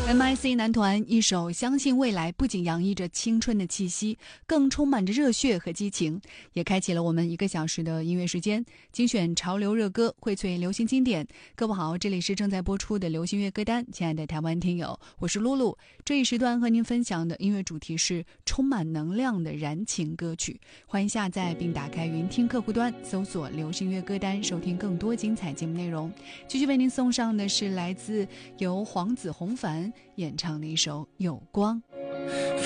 MIC 男团一首《相信未来》不仅洋溢着青春的气息，更充满着热血和激情，也开启了我们1个小时的音乐时间，精选潮流热歌，荟萃流行经典。各位好，这里是正在播出的流行乐歌单，亲爱的台湾听友，我是露露。这一时段和您分享的音乐主题是充满能量的燃情歌曲，欢迎下载并打开云听客户端，搜索流行乐歌单，收听更多精彩节目内容。继续为您送上的是来自由黄子弘凡演唱的一首《有光》。